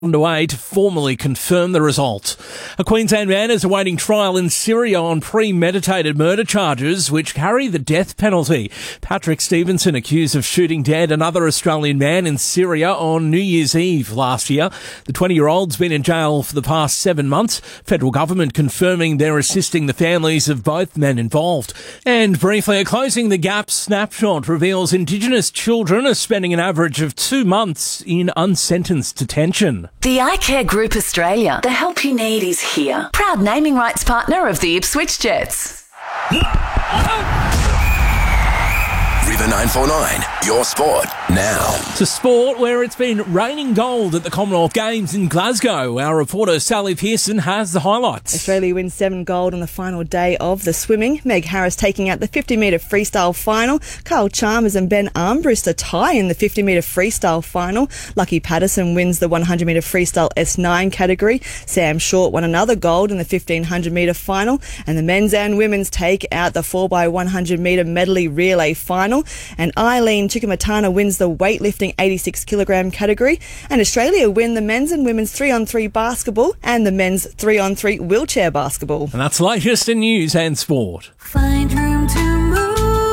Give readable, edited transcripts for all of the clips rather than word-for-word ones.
underway to formally confirm the result. A Queensland man is awaiting trial in Syria on premeditated murder charges which carry the death penalty. Patrick Stevenson accused of shooting dead another Australian man in Syria on New Year's Eve last year. The 20-year-old's been in jail for the past 7 months. Federal government confirming they're assisting the families of both men involved. And briefly, a Closing the Gap snapshot reveals Indigenous children are spending an average of 2 months in unsentenced detention. The iCare Group Australia. The help you need is here. Proud naming rights partner of the Ipswich Jets. River 949, your sport now. To sport, where it's been raining gold at the Commonwealth Games in Glasgow. Our reporter Sally Pearson has the highlights. Australia wins 7 gold on the final day of the swimming. Meg Harris taking out the 50-metre freestyle final. Kyle Chalmers and Ben Armbrust a tie in the 50-metre freestyle final. Lucky Patterson wins the 100-metre freestyle S9 category. Sam Short won another gold in the 1500-metre final. And the men's and women's take out the 4x100-metre medley relay final. And Eileen Chikamatana wins the weightlifting 86-kilogram category. And Australia win the men's and women's 3-on-3 basketball and the men's 3-on-3 wheelchair basketball. And that's latest in news and sport. Find room to move.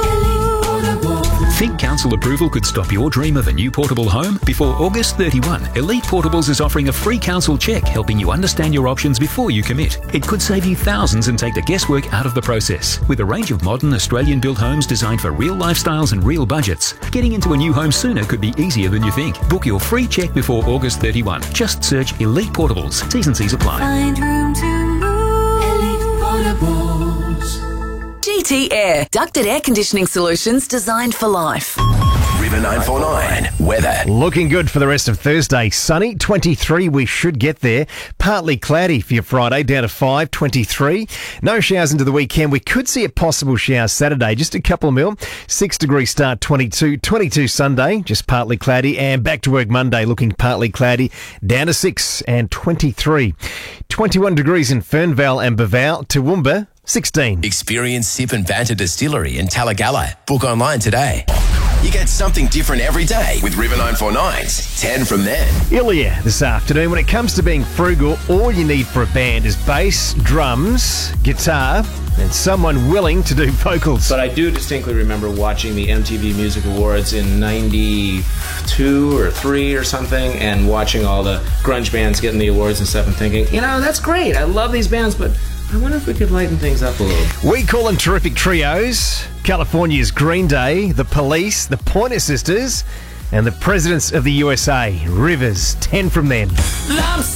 Think council approval could stop your dream of a new portable home? Before August 31, Elite Portables is offering a free council check, helping you understand your options before you commit. It could save you thousands and take the guesswork out of the process. With a range of modern Australian-built homes designed for real lifestyles and real budgets, getting into a new home sooner could be easier than you think. Book your free check before August 31. Just search Elite Portables. T's and C's apply. Find room to move. Elite Portables. GT Air. Ducted air conditioning solutions designed for life. River 949, weather. Looking good for the rest of Thursday. Sunny, 23, we should get there. Partly cloudy for your Friday, down to 5, 23. No showers into the weekend. We could see a possible shower Saturday, just a couple of mil. 6 degree start, 22. 22 Sunday, just partly cloudy. And back to work Monday, looking partly cloudy, down to 6 and 23. 21 degrees in Fernvale and Bavau. Toowoomba, 16. Experience Sip and Banter Distillery in Talagalla. Book online today. You get something different every day with River 949's 10 from then. Ilya this afternoon. When it comes to being frugal, all you need for a band is bass, drums, guitar, and someone willing to do vocals. But I do distinctly remember watching the MTV Music Awards in 92 or 3 or something, and watching all the grunge bands getting the awards and stuff, and thinking, you know, that's great. I love these bands, but I wonder if we could lighten things up a little. We call them terrific trios. California's Green Day, the Police, the Pointer Sisters, and the Presidents of the USA. Rivers, 10 from them.